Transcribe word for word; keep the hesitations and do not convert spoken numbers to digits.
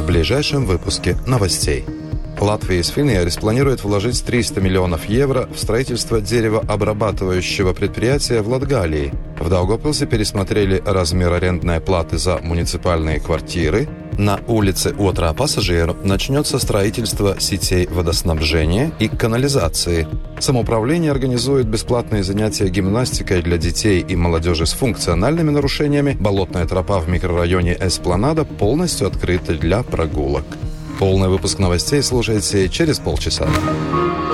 ближайшем выпуске новостей. Латвия с Финейрис планирует вложить триста миллионов евро в строительство деревообрабатывающего предприятия в Латгалии. В Даугавпилсе пересмотрели размер арендной платы за муниципальные квартиры. На улице Отрā Pasažieru начнется строительство сетей водоснабжения и канализации. Самоуправление организует бесплатные занятия гимнастикой для детей и молодежи с функциональными нарушениями. Болотная тропа в микрорайоне Эспланада полностью открыта для прогулок. Полный выпуск новостей слушайте через полчаса.